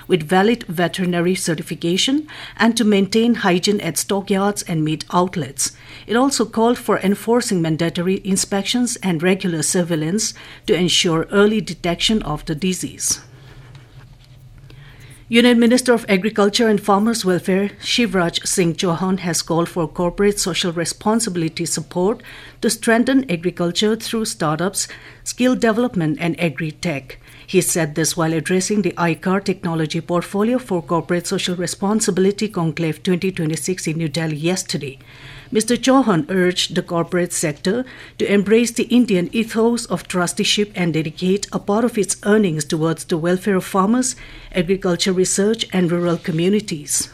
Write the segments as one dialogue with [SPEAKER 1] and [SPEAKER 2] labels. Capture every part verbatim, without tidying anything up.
[SPEAKER 1] with valid veterinary certification and to maintain hygiene at stockyards and meat outlets. It also called for enforcing mandatory inspections and regular surveillance to ensure early detection of the disease. Union Minister of Agriculture and Farmers Welfare Shivraj Singh Chauhan has called for corporate social responsibility support to strengthen agriculture through startups, skill development and agri-tech. He said this while addressing the I C A R Technology Portfolio for Corporate Social Responsibility Conclave twenty twenty-six in New Delhi yesterday. Mister Chauhan urged the corporate sector to embrace the Indian ethos of trusteeship and dedicate a part of its earnings towards the welfare of farmers, agriculture research and rural communities.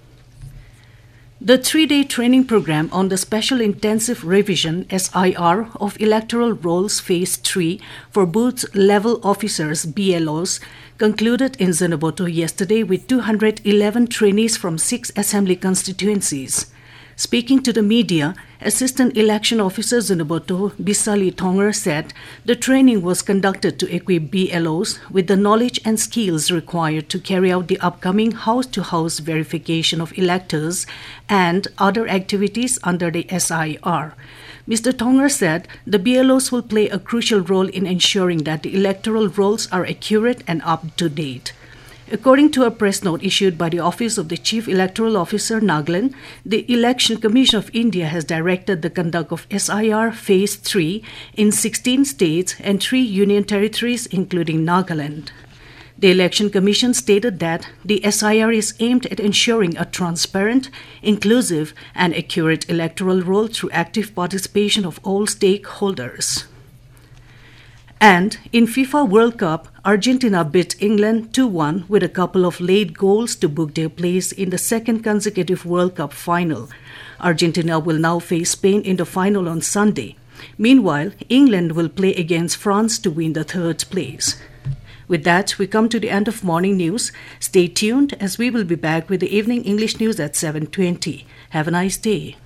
[SPEAKER 1] The three-day training program on the Special Intensive Revision S I R of Electoral Rolls Phase three for Booth Level Officers B L Os concluded in Zanaboto yesterday with two hundred eleven trainees from six assembly constituencies. Speaking to the media, Assistant Election Officer Zanaboto Bisali Thonger said the training was conducted to equip B L Os with the knowledge and skills required to carry out the upcoming house-to-house verification of electors and other activities under the S I R. Mister Thonger said the B L Os will play a crucial role in ensuring that the electoral rolls are accurate and up-to-date. According to a press note issued by the Office of the Chief Electoral Officer Nagaland, the Election Commission of India has directed the conduct of S I R Phase three in sixteen states and three union territories including Nagaland. The Election Commission stated that the S I R is aimed at ensuring a transparent, inclusive and accurate electoral roll through active participation of all stakeholders. And in FIFA World Cup, Argentina beat England two one with a couple of late goals to book their place in the second consecutive World Cup final. Argentina will now face Spain in the final on Sunday. Meanwhile, England will play against France to win the third place. With that, we come to the end of morning news. Stay tuned as we will be back with the evening English news at seven twenty. Have a nice day.